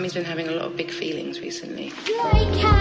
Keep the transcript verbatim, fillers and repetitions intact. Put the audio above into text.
Mummy's been having a lot of big feelings recently. Like